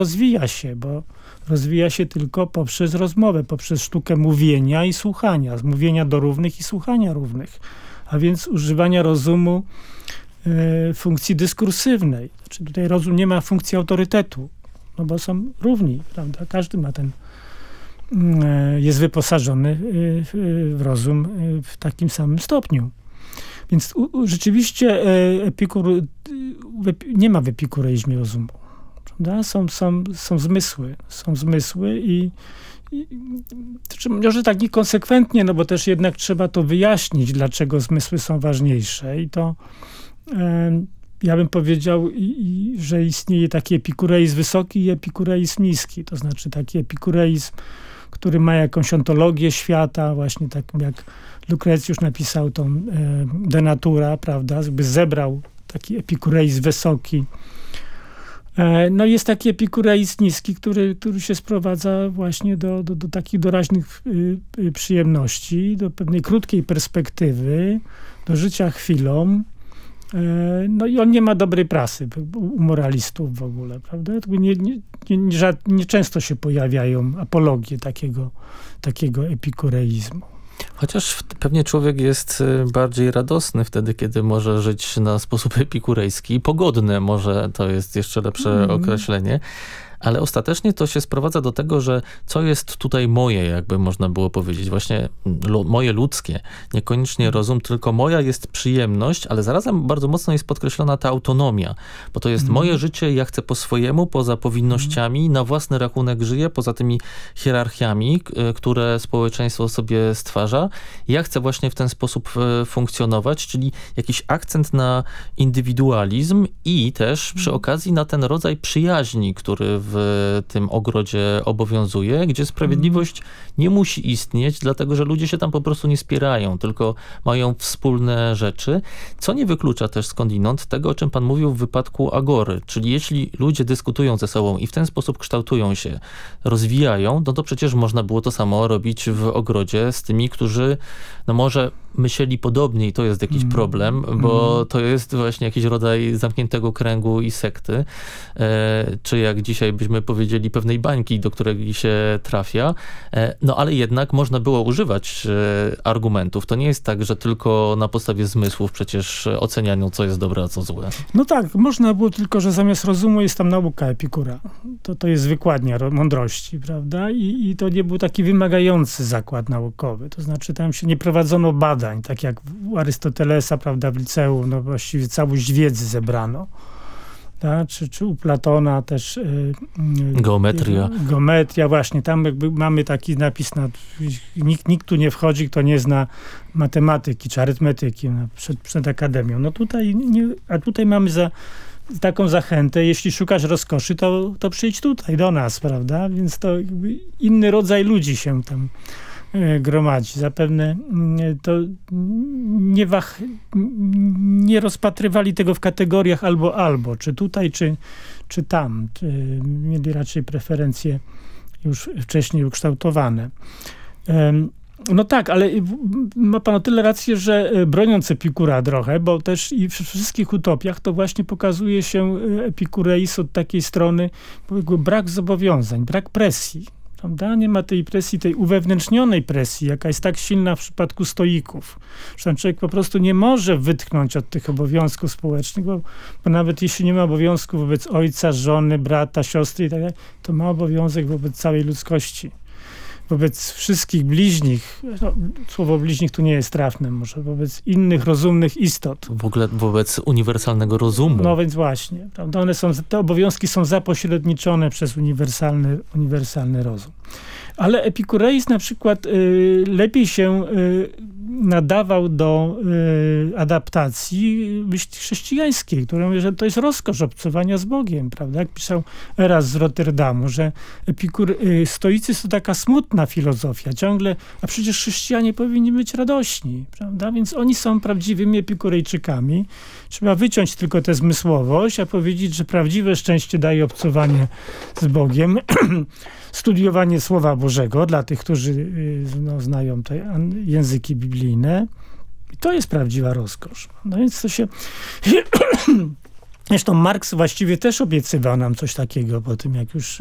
rozwija się, bo rozwija się tylko poprzez rozmowę, poprzez sztukę mówienia i słuchania, z mówienia do równych i słuchania równych, a więc używania rozumu funkcji dyskursywnej. Znaczy tutaj rozum nie ma funkcji autorytetu, no bo są równi, prawda? Każdy ma jest wyposażony w rozum w takim samym stopniu. Więc rzeczywiście Epikur nie ma w epikureizmie rozumu. Prawda? Są zmysły i może tak niekonsekwentnie, no bo też jednak trzeba to wyjaśnić, dlaczego zmysły są ważniejsze. I to ja bym powiedział, że istnieje taki epikureizm wysoki i epikureizm niski. To znaczy taki epikureizm, który ma jakąś ontologię świata, właśnie tak jak Lukrecjusz napisał tą De Natura, prawda, jakby zebrał taki epikureizm wysoki. No jest taki epikureizm niski, który się sprowadza właśnie do takich doraźnych przyjemności, do pewnej krótkiej perspektywy, do życia chwilą. No i on nie ma dobrej prasy u moralistów w ogóle, prawda? Nie często się pojawiają apologie takiego epikureizmu. Chociaż pewnie człowiek jest bardziej radosny wtedy, kiedy może żyć na sposób epikurejski. Pogodny może to jest jeszcze lepsze określenie. Ale ostatecznie to się sprowadza do tego, że co jest tutaj moje, jakby można było powiedzieć, właśnie moje ludzkie, niekoniecznie rozum, tylko moja jest przyjemność, ale zarazem bardzo mocno jest podkreślona ta autonomia, bo to jest moje życie, ja chcę po swojemu, poza powinnościami, na własny rachunek żyję, poza tymi hierarchiami, które społeczeństwo sobie stwarza. Ja chcę właśnie w ten sposób funkcjonować, czyli jakiś akcent na indywidualizm i też przy okazji na ten rodzaj przyjaźni, który w tym ogrodzie obowiązuje, gdzie sprawiedliwość nie musi istnieć, dlatego że ludzie się tam po prostu nie spierają, tylko mają wspólne rzeczy, co nie wyklucza też skądinąd tego, o czym pan mówił w wypadku Agory. Czyli jeśli ludzie dyskutują ze sobą i w ten sposób kształtują się, rozwijają, no to przecież można było to samo robić w ogrodzie z tymi, którzy no może myśleli podobnie i to jest jakiś problem, bo to jest właśnie jakiś rodzaj zamkniętego kręgu i sekty, czy jak dzisiaj byśmy powiedzieli pewnej bańki, do której się trafia. No ale jednak można było używać argumentów. To nie jest tak, że tylko na podstawie zmysłów przecież oceniano, co jest dobre, a co złe. No tak, można było, tylko że zamiast rozumu jest tam nauka Epikura. To jest wykładnia mądrości, prawda? I to nie był taki wymagający zakład naukowy. To znaczy tam się nie prowadzono badań, tak jak u Arystotelesa, prawda, w liceum, no właściwie całość wiedzy zebrano. Tak? Czy u Platona też geometria, właśnie. Tam jakby mamy taki napis, nikt tu nie wchodzi, kto nie zna matematyki czy arytmetyki przed akademią. No tutaj a tutaj mamy taką zachętę, jeśli szukasz rozkoszy, to przyjdź tutaj do nas, prawda? Więc to jakby inny rodzaj ludzi się tam gromadzi. Zapewne to nie rozpatrywali tego w kategoriach albo, czy tutaj, czy tam. Mieli raczej preferencje już wcześniej ukształtowane. No tak, ale ma pan o tyle rację, że broniąc Epikura trochę, bo też i w wszystkich utopiach to właśnie pokazuje się Epikureizm od takiej strony brak zobowiązań, brak presji. Prawda? Nie ma tej presji, tej uwewnętrznionej presji, jaka jest tak silna w przypadku stoików. Że ten człowiek po prostu nie może wytchnąć od tych obowiązków społecznych, bo nawet jeśli nie ma obowiązku wobec ojca, żony, brata, siostry i tak dalej, to ma obowiązek wobec całej ludzkości. Wobec wszystkich bliźnich, no, słowo bliźnich tu nie jest trafne, może wobec innych rozumnych istot. W ogóle wobec uniwersalnego rozumu. No więc właśnie. Prawda? Te obowiązki są zapośredniczone przez uniwersalny rozum. Ale Epikureizm na przykład lepiej się nadawał do adaptacji myśli chrześcijańskiej, która mówi, że to jest rozkosz obcowania z Bogiem, prawda? Jak pisał Eras z Rotterdamu, że stoicyzm to taka smutna filozofia ciągle, a przecież chrześcijanie powinni być radośni, prawda? Więc oni są prawdziwymi epikurejczykami. Trzeba wyciąć tylko tę zmysłowość, a powiedzieć, że prawdziwe szczęście daje obcowanie z Bogiem, studiowanie Słowa Bożego dla tych, którzy znają te języki biblijne. I to jest prawdziwa rozkosz. No więc to się... Zresztą Marks właściwie też obiecywał nam coś takiego po tym, jak już